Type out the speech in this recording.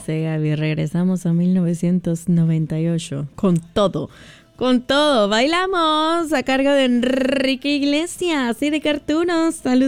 dice Gaby. Regresamos a 1998. Con todo. Con todo. Bailamos a cargo de Enrique Iglesias y de Cartunos. Saludos.